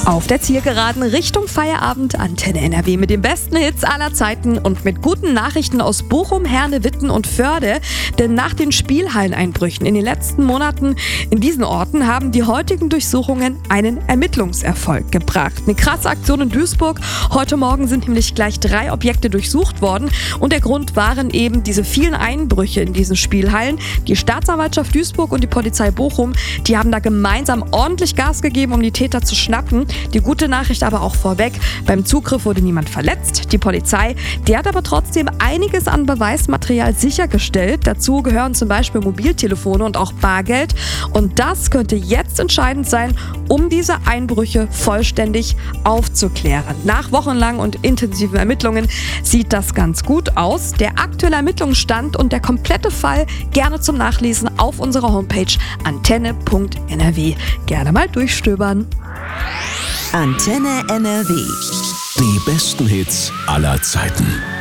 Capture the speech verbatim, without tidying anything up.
Auf der Zielgeraden Richtung Feierabend, Antenne N R W mit den besten Hits aller Zeiten und mit guten Nachrichten aus Bochum, Herne, Witten und Förde. Denn nach den Spielhalleneinbrüchen in den letzten Monaten in diesen Orten haben die heutigen Durchsuchungen einen Ermittlungserfolg gebracht. Eine krasse Aktion in Duisburg. Heute Morgen sind nämlich gleich drei Objekte durchsucht worden und der Grund waren eben diese vielen Einbrüche in diesen Spielhallen. Die Staatsanwaltschaft Duisburg und die Polizei Bochum, die haben da gemeinsam ordentlich Gas gegeben, um die Täter zu schnappen. Die gute Nachricht aber auch vorweg, beim Zugriff wurde niemand verletzt. Die Polizei, die hat aber trotzdem einiges an Beweismaterial sichergestellt. Dazu gehören zum Beispiel Mobiltelefone und auch Bargeld. Und das könnte jetzt entscheidend sein, um diese Einbrüche vollständig aufzuklären. Nach wochenlangen und intensiven Ermittlungen sieht das ganz gut aus. Der aktuelle Ermittlungsstand und der komplette Fall gerne zum Nachlesen auf unserer Homepage antenne punkt n r w. Gerne mal durchstöbern. Antenne N R W. Die besten Hits aller Zeiten.